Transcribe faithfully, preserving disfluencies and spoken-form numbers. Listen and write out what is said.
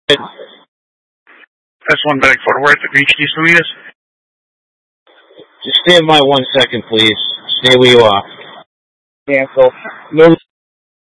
That's one back Fort Worth at Reach East Salinas. Just stand by one second, please. Stay where you are. Cancel. No